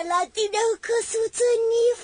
la tine o căsuță, Nif.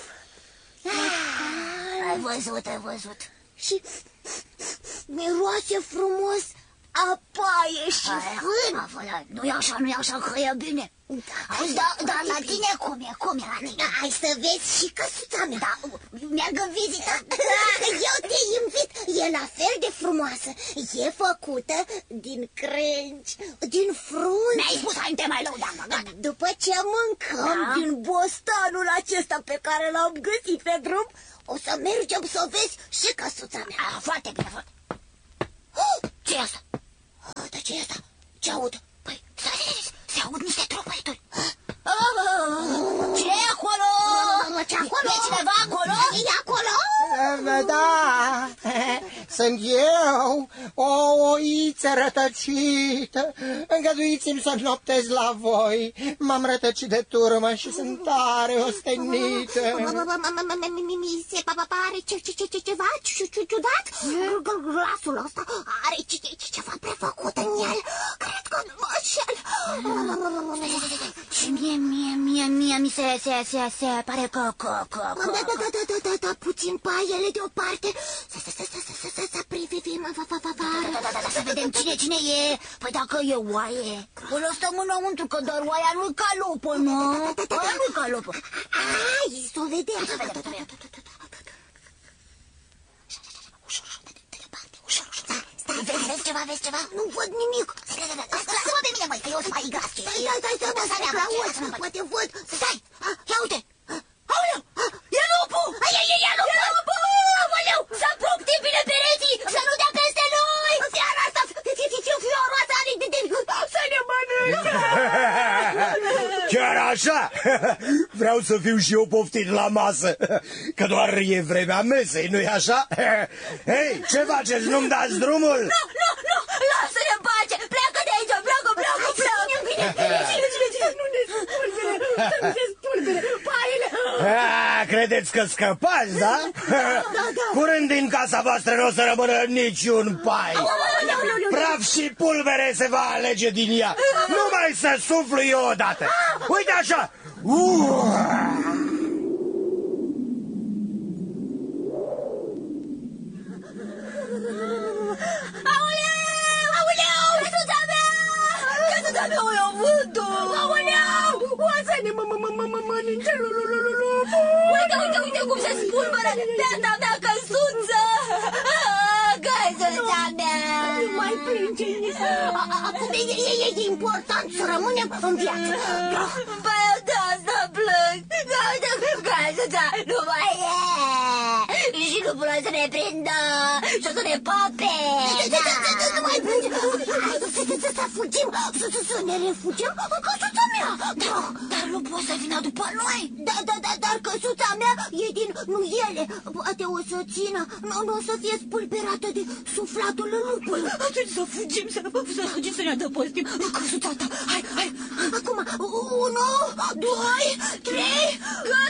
Ai văzut. Și miroase frumos a paie și fân. Nu-i așa, că e bine. Dar la tine cum e la tine? Hai să vezi și căsuța mea. Da, merg în vizită. Eu te invit, e la fel de frumoasă. E făcută din crengi, din frunze. Mi-ai spus, hai, te mai lăudam, gata. După ce mâncăm din bostanul acesta pe care l-am găsit pe drum, o să mergem să vezi și căsuța mea. Foarte bine, foarte. Ce e asta? Dar ce e asta? Ce aud? Păi, se aud niște tropăituri. Ce e acolo? Ce acolo? E cineva acolo? E acolo? Da, sunt eu, o oiță rătăcită. Îngăduiți-mi să noptez la voi. M-am rătăcit de turmă și sunt tare ostenită. Mi se pare ceva ciudat. Glasul ăsta are ceva prefăcut în el. Cred că nu mă înșel. Și mie mi se pare că... Da, puțin paiele deoparte. Să privim afară. Să vedem cine e. Păi dacă e oaie, o lăsăm înăuntru, că doar oaia nu-i ca lupă, nu? Oaia nu-i ca lupă. Hai, să o vedem. Stai, vezi ceva? Nu văd nimic. Lasă-mă pe mine, măi, că eu sunt mai gras. Stai, poate văd. Stai, ia uite. Aoleu, e lupul! E lupul! Aoleu, să apuc bine pereții, să nu dea peste noi! Seara asta, fioroasa are să ne mănânce! Chiar așa? Vreau să fiu și eu poftit la masă, că doar e vremea mesei, nu-i așa? Hei, ce faceți? Nu-mi dați drumul? Nu, lasă-ne în pace! Pleacă de aici, pleacă! Nu ne spulbere, paiele! Credeți că scăpați, da? Curând din casa voastră nu o să rămână niciun pai. Praf și pulbere se va alege din ea. Numai să suflu eu odată. Uite așa. Aoleu, căsuța mea! Căsuța mea o iau vântul! Aoleu! O să ne mănânce Uite cum se spulberă beata mea căsuță! Căsuța mea! Nu mai plânge. Acum e important să rămânem în viață. Păi eu de asta plâng! Căsuța nu mai e! Și nu până să ne prindă și o să ne pape! Nu mai plânge. Să fugim, să ne refugiem în căsuța mea. Dar nu poți să vină după noi! Dar căsuța mea e din nuiele. Poate o să țină, nu o să fie spulberată de suflatul lupului. Atunci să fugim, să ne adăpostim în căsuța ta. Hai! Acum, 1, 2, 3, gata!